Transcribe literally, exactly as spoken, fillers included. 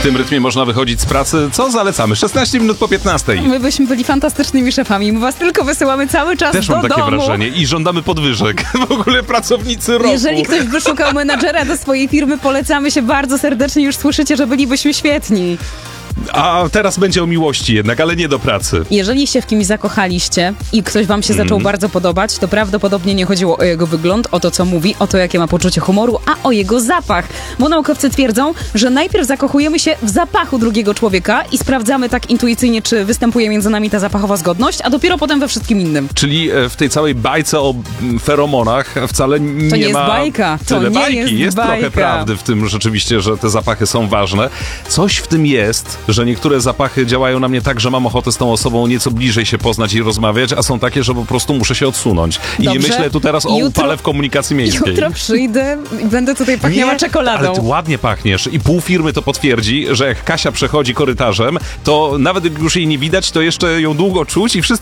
W tym rytmie można wychodzić z pracy. Co zalecamy? szesnaście minut po piętnastej. My byśmy byli fantastycznymi szefami. My was tylko wysyłamy cały czas Też do mam takie domu. wrażenie. I żądamy podwyżek. W ogóle pracownicy roku. Jeżeli ktoś by szukał menadżera do swojej firmy, polecamy się bardzo serdecznie. Już słyszycie, że bylibyśmy świetni. A teraz będzie o miłości jednak, ale nie do pracy. Jeżeli się w kimś zakochaliście i ktoś wam się Mm. zaczął bardzo podobać, to prawdopodobnie nie chodziło o jego wygląd, o to, co mówi, o to, jakie ma poczucie humoru, a o jego zapach. Bo naukowcy twierdzą, że najpierw zakochujemy się w zapachu drugiego człowieka i sprawdzamy tak intuicyjnie, czy występuje między nami ta zapachowa zgodność, a dopiero potem we wszystkim innym. Czyli e, w tej całej bajce o mm, feromonach wcale nie, To nie jest ma bajka. To tyle nie bajki. jest Jest bajka. trochę prawdy w tym rzeczywiście, że te zapachy są ważne. Coś w tym jest, że niektóre zapachy działają na mnie tak, że mam ochotę z tą osobą nieco bliżej się poznać i rozmawiać, a są takie, że po prostu muszę się odsunąć. I Dobrze. nie myślę tu teraz o Jutro- upale w komunikacji miejskiej. Jutro przyjdę i będę tutaj pachniała Nie, czekoladą. ale ty ładnie pachniesz i pół firmy to potwierdzi, że jak Kasia przechodzi korytarzem, to nawet jak już jej nie widać, to jeszcze ją długo czuć i wszyscy